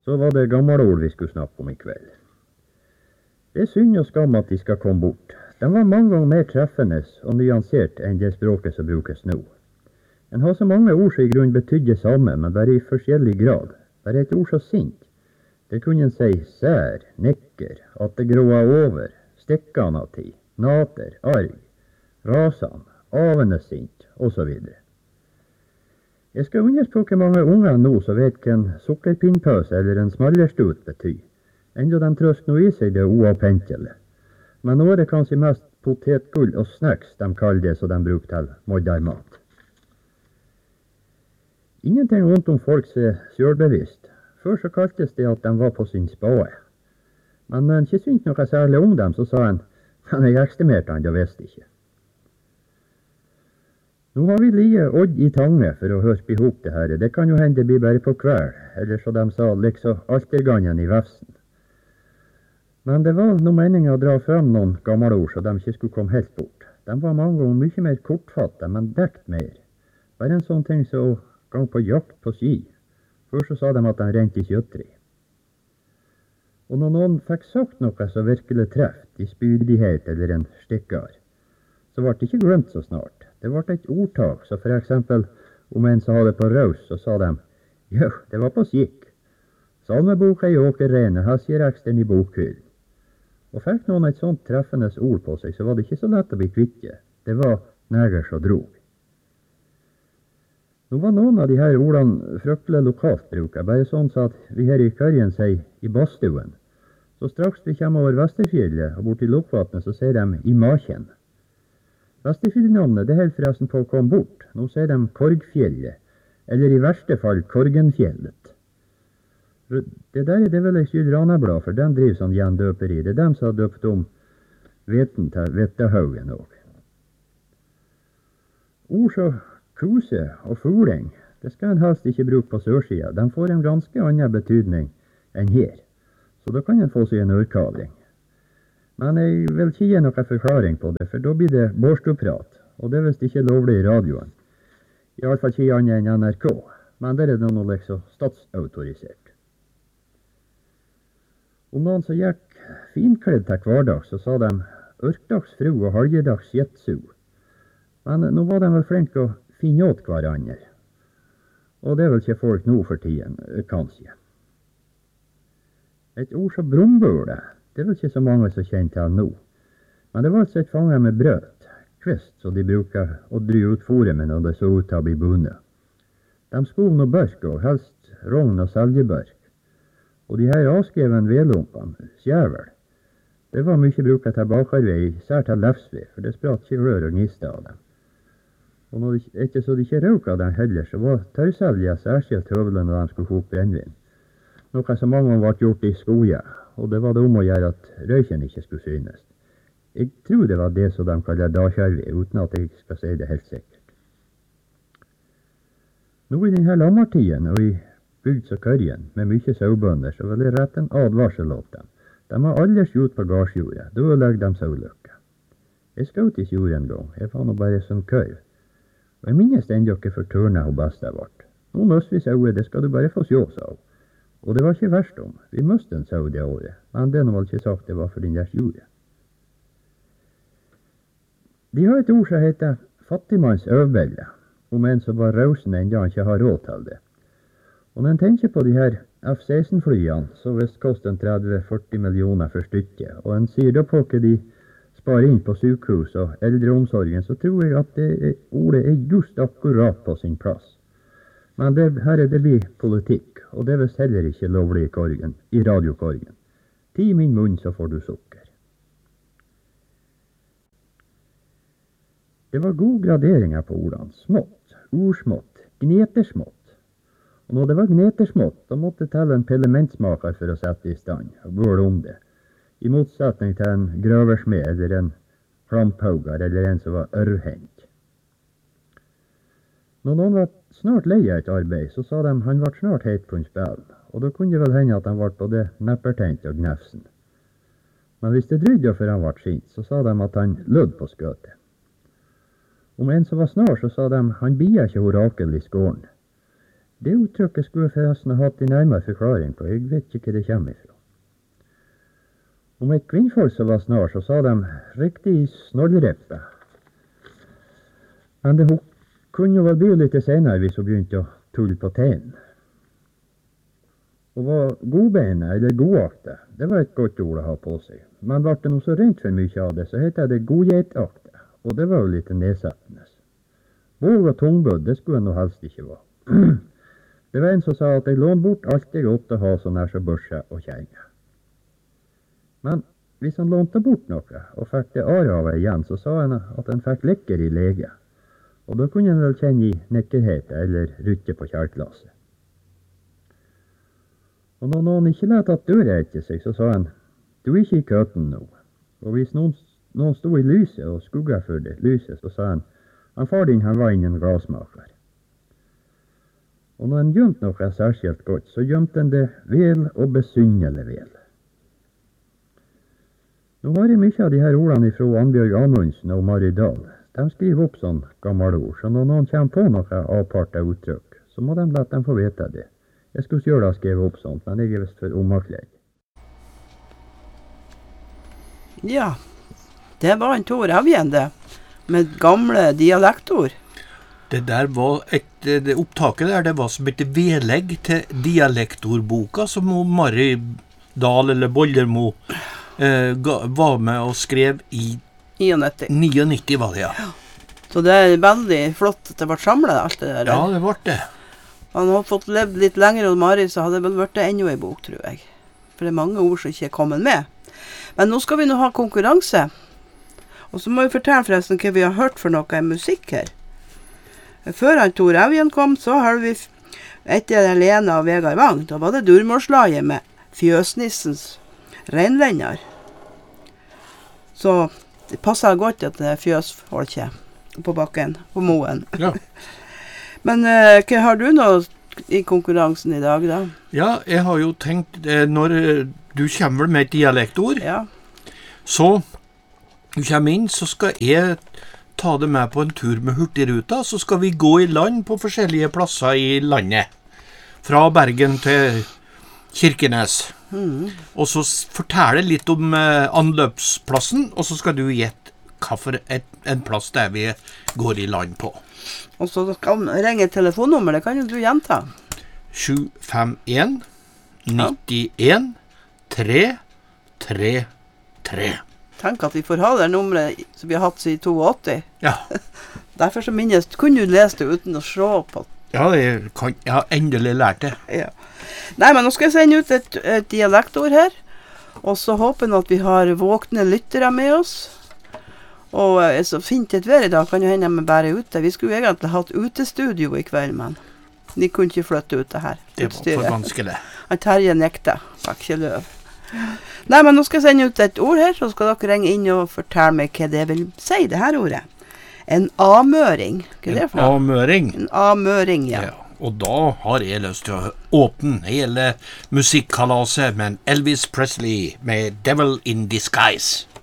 Så var det gammelord vi skulle snakke om i kveld. Det er synd og skam at de skal komme bort. De var mange ganger mer treffende og nyansert enn det språket som brukes nå. En har så mange ord som i grunn betydde samme, men bare i forskjellig grad. Bare et ord så sint. Det kunne en si sær, nekker, at det gråa over, stekkene av tid, nater, arg, rasan, avende sint, og så videre. Jeg skal undersøke mange unger nå som vet hva en sukkerpinnpøse eller en smallerstut betyr. Enda de trøst nå i seg det uavpentelig. Men nå er det kanskje mest potetgull og snacks de kaller det som de bruker til moddermat. Ingenting vondt om folk som er selvbevisst. Før så kaltes det at de var på sin spade. Men når en ikke syntes noe særlig om dem, så sa en, men jeg estimerte han, det visste ikke. Nå har vi lige odd i tange for å hørpe i hop det her. Det kan jo hende det blir bare på kveld, eller så de sa, liksom altergangen i vefsen. Men det var noe meningen å dra frem noen gamle ord, så de ikke skulle komme helt bort. De var mange ganger mye mer kortfattet, men dekt mer. Bare en sånn ting som gang på jakt på ski. Først så sa de at de rente i kjøtteri. Og når noen fikk sagt noe som virkelig treft, i spydighet eller en stikkar, så ble det ikke glemt så snart. Det ble et ordtak, så for eksempel om en som hadde på raus, så sa de, jo, det var på skikk. Salmeboka i åkerreine, her sier ekstern i bokhyllen. Og fikk noen et sånt treffende ord på seg, så var det ikke så lett å bli kvitte. Det var neger som drog. Nå var noen av de her ordene fryktelig lokalt bruket, bare sånn så at vi her i Kørjen sier i badstuen. Så straks vi kommer over Vesterfjellet og bort til Lokvatnet, så sier de i Maken. Vesterfjellnavnet, det holder forresten på å komme bort. Nå sier de Korgfjellet, eller i verste fall Korgenfjellet. Det der det vil jeg skyld Raneblad, for den driver sånn gjendøperi. Det er dem som har døpt om veten til Vettehaugen også. Ord som kuse og fugling, det skal en helst ikke bruke på sørsida. De får en ganske annen betydning enn her. Så da kan en få seg en ørkavling. Men jeg vil ikke gi noen forklaring på det, for da blir det borstoprat. Og det er visst ikke lovlig i radioen. I alle fall ikke annet enn NRK. Men der er det noe liksom statsautorisert. Om noen som gikk finkledd til hverdag, så sa de ørkdagsfru og halvdags jetsu. Men nå var de vel flinke å finne åt hverandre. Og det er vel ikke folk nå for tiden, kanskje. Et ord som brumbule, det er vel ikke så mange som kjenner til nå. Men det var altså et fange med brøt, kvist, som de bruker å dry ut fôret med når det så ut til å bli bundet. De skov noe børk og helst rogn og seljebørk. Og de her avskreven vedlumpene, skjævel, det var mye bruket til bakarvei, sær til lefsved, for det spratt ikke rør og gniste av dem. Og når det, etter så de ikke røk av dem heller, så var tørrselja særskilt høvelen når de skulle koke brennvin. Noe som mange ble gjort i skoja, og det var det om å gjøre at røyken ikke skulle synes. Jeg tror det var det som de kaller dakjarvi, uten at jeg skal si det helt sikkert. Nå i denne lammartiden, og i bygd som Kørjen, med mye sauebønder, så vil jeg rette en advarsel åt dem. De har aldri skjut på gardsjordet, da ødelegger de saueløkka. Jeg skjøt ikke jord en gang, jeg var nå bare som kørv. Og jeg minnes enda ikke for tørna hun best jeg vart. Nå møste vi sauet, det skal du bare få sjå, sa hun. Og det var ikke verst om, vi møste en sau det året, men det er nå vel ikke sagt det var for den deres jordet. De har et ord som heter fattigmanns øvbelle, om en som var rausen enda han ikke har råd til det. Og når en tenker på de her F-16-flyene, så visst koster en 30-40 millioner for stykket, og en sier da på hva de sparer inn på sykehus og eldreomsorgen, så tror jeg at ordet er just akkurat på sin plass. Men her er det blir politikk, og det er visst heller ikke lovlig i radiokorgen. Ti min munn, så får du sukker. Det var gode graderinger på ordene. Smått, ordsmått, gnetersmått. Og når det var gnetersmått, da måtte til en pillementsmaker for å sette i stand, og bøle om det. I motsetning til en grøversmed, eller en klamphauger, eller en som var ørrhengt. Når noen var snart lei av et arbeid, så sa de han var snart heit på en spil, og da kunne det vel hende at han var både neppertent og gnefsen. Men hvis det drøyde før han var sint, så sa de at han lød på skøtet. Om en som var snar, så sa de han bia ikke orakel i skåren. Det uttrykket skulle jeg forresten ha hatt en nærmere forklaring på. Jeg vet ikke hva det kommer ifra. Om et kvinnfolk som var snar, så sa de riktig snollreppe. Men det kunne jo vel bli litt senere hvis hun begynte å tulle på tenen. Hun var godbeina, eller godaktig. Det var et godt ord å ha på seg. Men ble det noe så rent for mye av det, så heter det godgjetaktig. Og det var jo litt nedsettende. Våg og tungbødd, det skulle jeg nå helst ikke være. Det var en som sa at jeg lån bort alt jeg åtte ha så nær så børse og kjenge. Men hvis han lånte bort noe, og fikk det av igjen, så sa han at han fikk lekker i lege. Og da kunne han vel kjenne i nekkerheten eller rytte på kjærklasse. Og når noen ikke lette at døra etter seg, så sa han, du er ikke i køten nå. Og hvis noen stod i lyset og skugga for det lyset, så sa han far din han var ingen glasmaker. Og når han gjemte noe særskilt godt, så gjemte han det vel og besynnerlig vel. Nå har jeg mye av de her ordene fra Annbjørg Amundsen og Marie Dahl. De skriver opp sånn gamle ord, så når noen kommer på noe avpartet uttrykk, så må de la dem få vite det. Jeg skulle selv ha skrevet opp sånt, men jeg er vist for omakleg. Ja, det var en Tor Evjen det, med gamle dialektord. Det der var det opptaket der, det var som et vedlegg til dialektordboka som Marie Dahl eller Bollermo var med og skrev i 99 var det, ja. Så det er veldig flott at det ble samlet alt det der. Ja, det ble det. Han har fått levd litt lenger hos Marie, så hadde det vel vært enda en bok, tror jeg. For det er mange ord som ikke er kommet med. Men nå skal vi nå ha konkurranse. Og så må vi fortelle forresten hva vi har hørt for noe musikk her. Før han Tor Evjen kom, så hørte vi etter Helena og Vegard Wang. Da var det Durmålslaget med Fjøsnissens reinvenner. Så det passer godt at det er fjøsfolket på bakken, på moen. Ja. Men hva har du nå i konkurransen i dag da? Ja, jeg har jo tenkt, når du kommer med et dialektord, Ja. så du kommer inn, så skal jeg ta det med på en tur med Hurtigruta, så skal vi gå i land på forskjellige plasser i landet. Fra Bergen til Kirkenes. Og så fortelle litt om anløpsplassen, og så skal du gjette hva for en plass der vi går i land på. Og så skal han ringe et telefonnummer, det kan jo du gjenta. 751 91 333. Tenk at vi får ha det nummeret som vi har hatt siden 82. Ja. Derfor så minnes, kunne du lese det uten å se på. Ja, jeg har endelig lært det. Ja. Nei, men nå skal jeg sende ut et dialektord her. Og så håper jeg at vi har våkne lyttere med oss. Og så fint et vær i dag, kan jo hende med bare ute. Vi skulle egentlig hatt utestudio i kveld, men de kunne ikke flytte ut det her. Det var for vanskelig. Han Terje nekta, fikk ikke løv. Nei, men nå skal jeg sende ut et ord her, så skal dere ringe inn og fortelle meg hva det vil si, det her ordet. En amøring. Hva er det for noe? Amøring? En amøring, ja. Ja. Og da har jeg lyst til å åpne hele musikkalaset med Elvis Presley med Devil in Disguise.